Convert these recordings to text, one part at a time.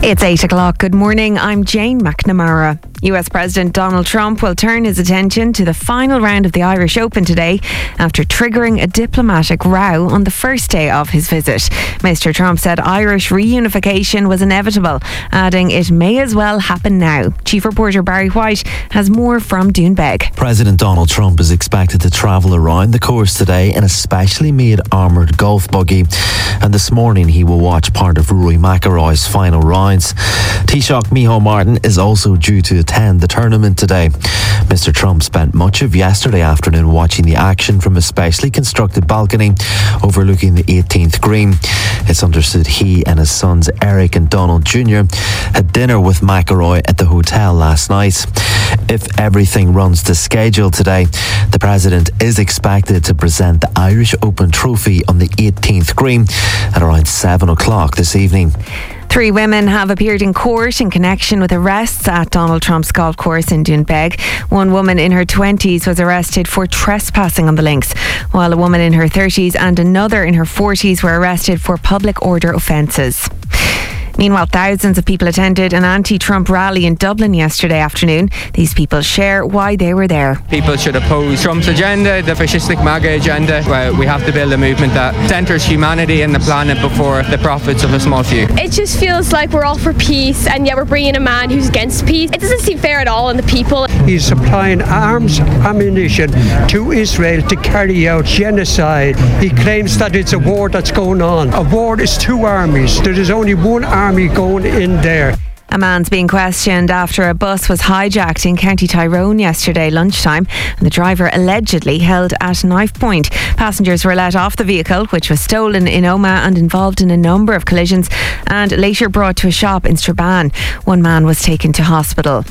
It's 8 o'clock. Good morning. I'm Jane McNamara. US President Donald Trump will turn his attention to the final round of the Irish Open today after triggering a diplomatic row on the first day of his visit. Mr. Trump said Irish reunification was inevitable, adding it may as well happen now. Chief reporter Barry White has more from Doonbeg. President Donald Trump is expected to travel around the course today in a specially made armoured golf buggy, and this morning he will watch part of Rory McIlroy's final rounds. Taoiseach Micheál Martin is also due to attend the tournament today. Mr. Trump spent much of yesterday afternoon watching the action from a specially constructed balcony overlooking the 18th green. It's understood he and his sons Eric and Donald Jr. had dinner with McIlroy at the hotel last night. If everything runs to schedule today, the president is expected to present the Irish Open trophy on the 18th green at around 7 o'clock this evening. 3 women have appeared in court in connection with arrests at Donald Trump's golf course in Doonbeg. One woman in her 20s was arrested for trespassing on the links, while a woman in her 30s and another in her 40s were arrested for public order offences. Meanwhile, thousands of people attended an anti-Trump rally in Dublin yesterday afternoon. These people share why they were there. People should oppose Trump's agenda, the fascistic MAGA agenda. Well, we have to build a movement that centres humanity and the planet before the profits of a small few. It just feels like we're all for peace, and yet we're bringing a man who's against peace. It doesn't seem fair at all on the people. He's supplying arms, ammunition to Israel to carry out genocide. He claims that it's a war that's going on. A war is 2 armies. There is only one army going in there. A man's being questioned after a bus was hijacked in County Tyrone yesterday lunchtime, and the driver allegedly held at knife point. Passengers were let off the vehicle, which was stolen in Omagh and involved in a number of collisions, and later brought to a shop in Strabane. One man was taken to hospital.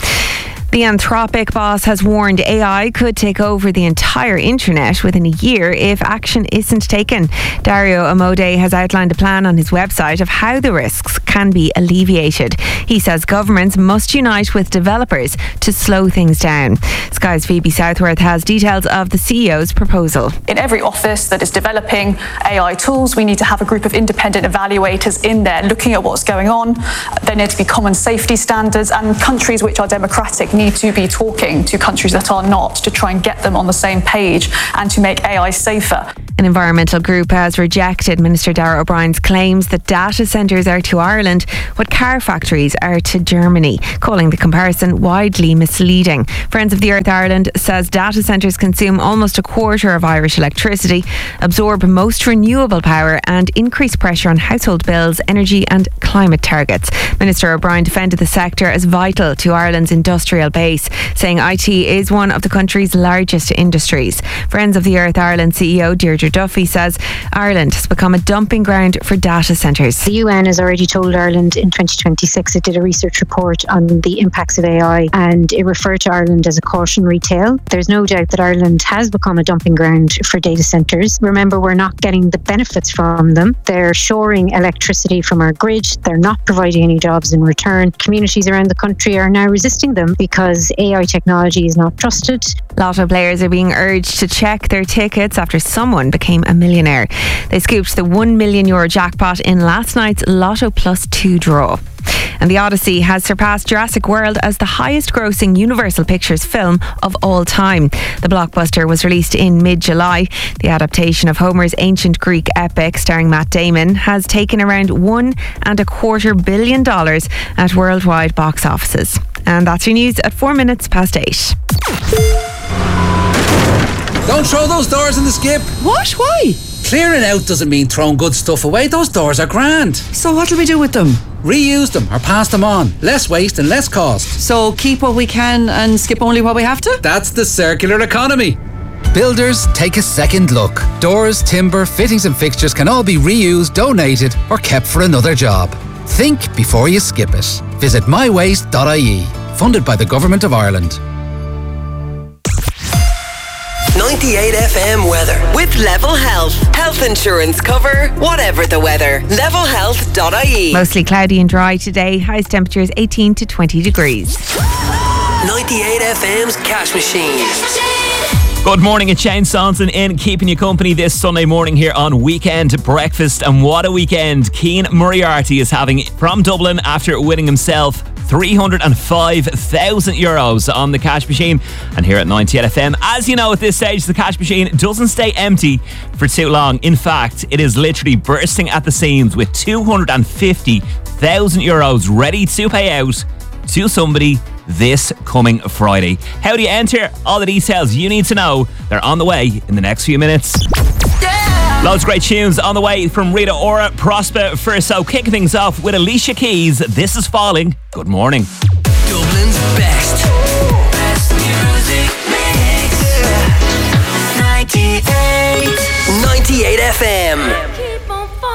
The Anthropic boss has warned AI could take over the entire internet within a year if action isn't taken. Dario Amodei has outlined a plan on his website of how the risks can be alleviated. He says governments must unite with developers to slow things down. Sky's Phoebe Southworth has details of the CEO's proposal. In every office that is developing AI tools, we need to have a group of independent evaluators in there looking at what's going on. There need to be common safety standards, and countries which are democratic need to be talking to countries that are not to try and get them on the same page and to make AI safer. An environmental group has rejected Minister Darragh O'Brien's claims that data centres are to Ireland what car factories are to Germany, calling the comparison widely misleading. Friends of the Earth Ireland says data centres consume almost a quarter of Irish electricity, absorb most renewable power and increase pressure on household bills, energy and climate targets. Minister O'Brien defended the sector as vital to Ireland's industrial base, saying IT is one of the country's largest industries. Friends of the Earth Ireland CEO Deirdre Duffy says Ireland has become a dumping ground for data centres. The UN has already told Ireland in 2026 it did a research report on the impacts of AI, and it referred to Ireland as a cautionary tale. There's no doubt that Ireland has become a dumping ground for data centres. Remember, we're not getting the benefits from them. They're shoring electricity from our grid. They're not providing any jobs in return. Communities around the country are now resisting them because AI technology is not trusted. Lotto players are being urged to check their tickets after someone became a millionaire. They scooped the €1 million jackpot in last night's Lotto Plus 2 draw. And The Odyssey has surpassed Jurassic World as the highest grossing Universal Pictures film of all time. The blockbuster was released in mid-July. The adaptation of Homer's ancient Greek epic starring Matt Damon has taken around $1.25 billion at worldwide box offices. And that's your news at 8 minutes. Don't throw those doors in the skip. What? Why? Clearing out doesn't mean throwing good stuff away. Those doors are grand. So what do we do with them? Reuse them or pass them on. Less waste and less cost. So keep what we can and skip only what we have to? That's the circular economy. Builders, take a second look. Doors, timber, fittings and fixtures can all be reused, donated or kept for another job. Think before you skip it. Visit mywaste.ie. Funded by the Government of Ireland. 98 FM weather with Level Health. Health insurance cover, whatever the weather. Levelhealth.ie. Mostly cloudy and dry today. Highest temperatures 18 to 20 degrees. 98 FM's Cash Machine. Good morning, it's Shane Sonson in keeping you company this Sunday morning here on Weekend Breakfast. And what a weekend Cian Moriarty is having from Dublin after winning himself €305,000 on the cash machine. And here at 98 FM, as you know at this stage, the cash machine doesn't stay empty for too long. In fact, it is literally bursting at the seams with €250,000 ready to pay out to somebody this coming Friday. How do you enter? All the details you need to know, they're on the way in the next few minutes. Loads of great tunes on the way from Rita Ora, Prosper first. So kicking things off with Alicia Keys, This Is Falling. Good morning. Dublin's best music mix. 98 98 FM.